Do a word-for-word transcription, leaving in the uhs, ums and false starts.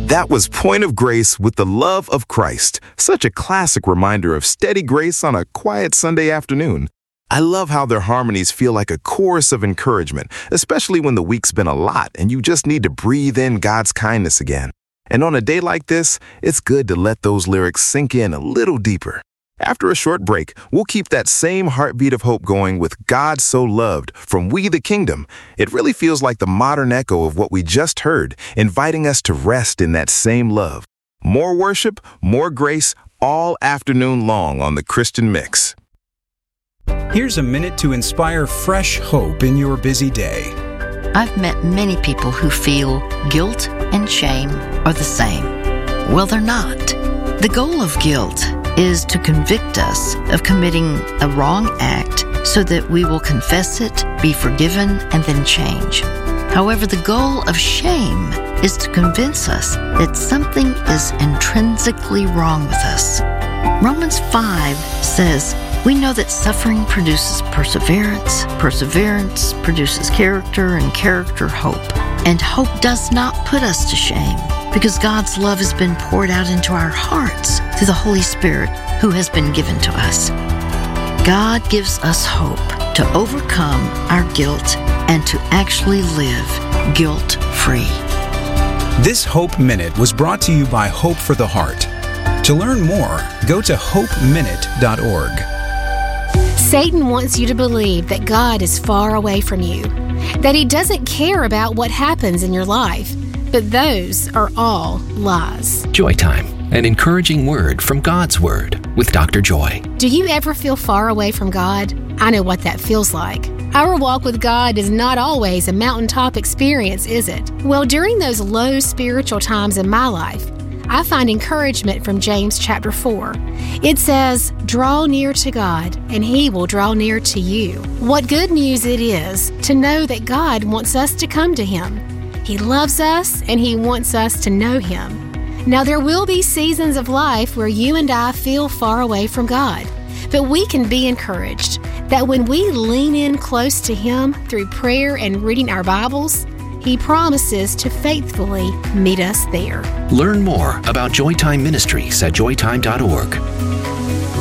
That was Point of Grace with the Love of Christ. Such a classic reminder of steady grace on a quiet Sunday afternoon. I love how their harmonies feel like a chorus of encouragement, especially when the week's been a lot and you just need to breathe in God's kindness again. And on a day like this, it's good to let those lyrics sink in a little deeper. After a short break, we'll keep that same heartbeat of hope going with God So Loved from We the Kingdom. It really feels like the modern echo of what we just heard, inviting us to rest in that same love. More worship, more grace, all afternoon long on the Christian Mix. Here's a minute to inspire fresh hope in your busy day. I've met many people who feel guilt and shame are the same. Well, they're not. The goal of guilt is to convict us of committing a wrong act so that we will confess it, be forgiven, and then change. However, the goal of shame is to convince us that something is intrinsically wrong with us. Romans five says, we know that suffering produces perseverance, perseverance produces character, and character hope. And hope does not put us to shame, because God's love has been poured out into our hearts through the Holy Spirit who has been given to us. God gives us hope to overcome our guilt and to actually live guilt-free. This Hope Minute was brought to you by Hope for the Heart. To learn more, go to hope minute dot org. Satan wants you to believe that God is far away from you, that he doesn't care about what happens in your life. But those are all lies. Joy Time, an encouraging word from God's Word with Doctor Joy. Do you ever feel far away from God? I know what that feels like. Our walk with God is not always a mountaintop experience, is it? Well, during those low spiritual times in my life, I find encouragement from James chapter four. It says, draw near to God, and he will draw near to you. What good news it is to know that God wants us to come to him. He loves us, and he wants us to know him. Now, there will be seasons of life where you and I feel far away from God, but we can be encouraged that when we lean in close to him through prayer and reading our Bibles, he promises to faithfully meet us there. Learn more about Joy Time Ministries at joy time dot org.